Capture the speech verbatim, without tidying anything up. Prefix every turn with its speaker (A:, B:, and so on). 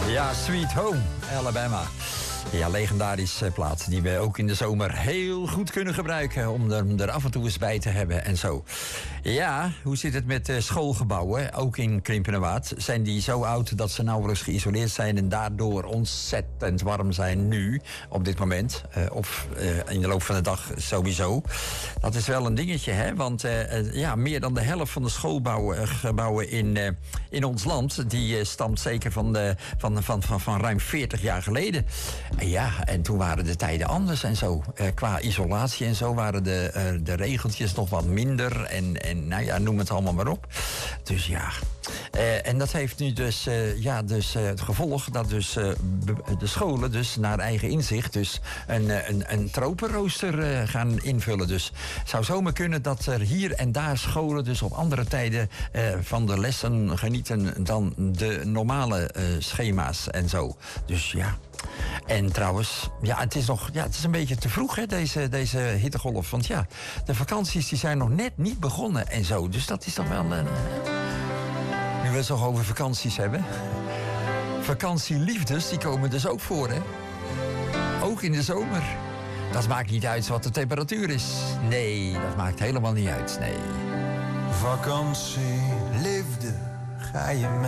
A: Ja, Sweet Home, Alabama. Ja, legendarische plaat die we ook in de zomer heel goed kunnen gebruiken om er, er af en toe eens bij te hebben en zo. Ja, hoe zit het met uh, schoolgebouwen, ook in Krimpenerwaard? Zijn die zo oud dat ze nauwelijks geïsoleerd zijn en daardoor ontzettend warm zijn nu, op dit moment? Uh, of uh, in de loop van de dag sowieso. Dat is wel een dingetje, hè? Want uh, uh, ja, meer dan de helft van de schoolgebouwen uh, in, uh, in ons land, die uh, stamt zeker van, de, van, van, van, van ruim veertig jaar geleden. Ja, en toen waren de tijden anders en zo. Uh, qua isolatie en zo waren de, uh, de regeltjes nog wat minder. En, en nou ja, noem het allemaal maar op. Dus ja. Uh, en dat heeft nu dus, uh, ja, dus uh, het gevolg dat dus, uh, de scholen dus naar eigen inzicht dus een, uh, een, een tropenrooster uh, gaan invullen. Dus het zou zomaar kunnen dat er hier en daar scholen dus op andere tijden uh, van de lessen genieten dan de normale uh, schema's en zo. Dus ja. En trouwens, ja, het is nog, ja, het is een beetje te vroeg, hè, deze, deze hittegolf. Want ja, de vakanties die zijn nog net niet begonnen en zo. Dus dat is toch wel een... Uh, nu we het toch over vakanties hebben. Vakantieliefdes, die komen dus ook voor, hè. Ook in de zomer. Dat maakt niet uit wat de temperatuur is. Nee, dat maakt helemaal niet uit, nee.
B: Vakantieliefde, ga je mee?